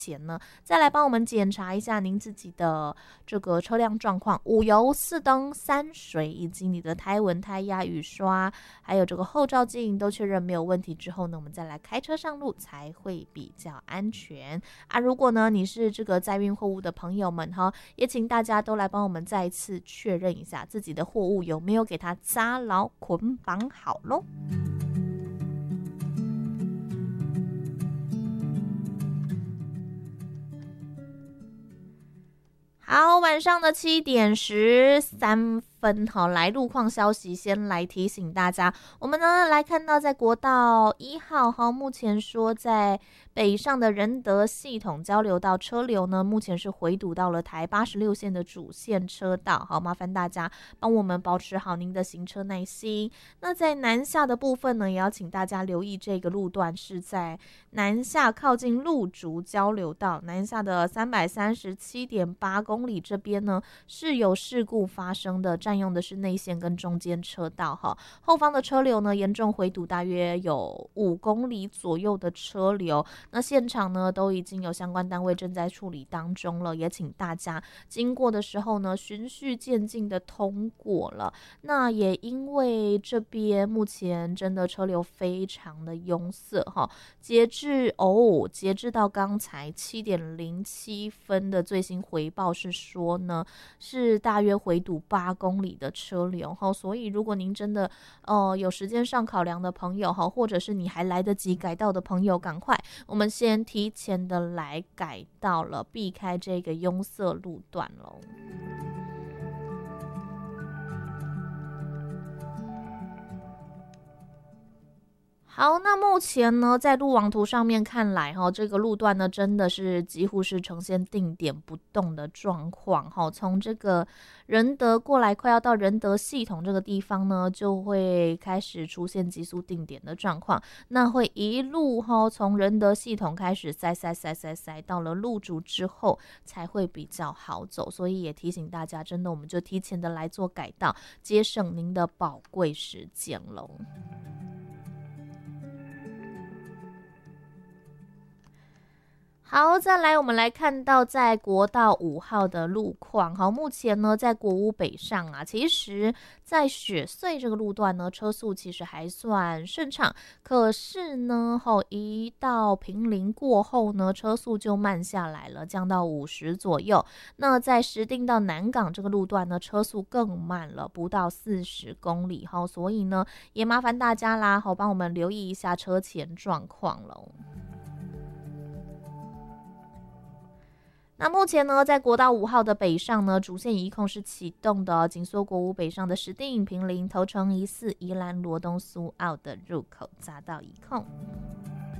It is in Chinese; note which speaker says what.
Speaker 1: 前呢，再来帮我们检查一下您自己的这个车辆状况，五油、四灯、三水，以及你的胎纹、胎压、雨刷，还有这个后照镜都确认没有问题之后呢，我们再来开车上路才会比较安全啊。如果呢你是这个载运货物的朋友们哈，也请大家都来帮我们再一次确认一下自己的货物有没有给它扎牢捆绑好咯。好，晚上的7:13，好，来路况消息，先来提醒大家，我们呢来看到在国道1号，好，目前说在北上的仁德系统交流道车流呢，目前是回堵到了台86线的主线车道，好，麻烦大家帮我们保持好您的行车耐心。那在南下的部分呢，也要请大家留意这个路段是在南下靠近路竹交流道，南下的337.8公里这边呢是有事故发生的，占用的是内线跟中间车道哈。后方的车流呢严重回堵，大约有5公里左右的车流。那现场呢都已经有相关单位正在处理当中了，也请大家经过的时候呢循序渐进的通过了。那也因为这边目前真的车流非常的拥塞哈，截至到刚才7:07的最新回报是说呢，是大约回堵8公里的车流哈。所以如果您真的有时间上考量的朋友哈，或者是你还来得及改道的朋友，赶快我们先提前的来改道了，避开这个拥塞路段喽。好，那目前呢，在路网图上面看来，这个路段呢，真的是几乎是呈现定点不动的状况。从这个仁德过来，快要到仁德系统这个地方呢，就会开始出现急速定点的状况。那会一路从仁德系统开始塞，到了路竹之后才会比较好走。所以也提醒大家，真的我们就提前的来做改道，节省您的宝贵时间喽。好，再来我们来看到在国道5号的路况。好，目前呢在国五北上啊，其实在雪隧这个路段呢，车速其实还算顺畅。可是呢，一到坪林过后呢，车速就慢下来了，降到50左右。那在石碇到南港这个路段呢，车速更慢了，不到40公里。好，所以呢，也麻烦大家啦，好，帮我们留意一下车前状况喽。那目前呢，在国道5号的北上呢，主线移控是启动的，紧缩国五北上的石碇、坪林、头城、宜4、宜兰、罗东、苏澳的入口匝道移控。